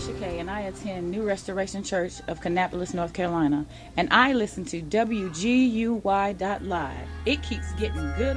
Patricia Kay, and I attend New Restoration Church of Kannapolis, North Carolina, and I listen to WGUY.live. It keeps getting good.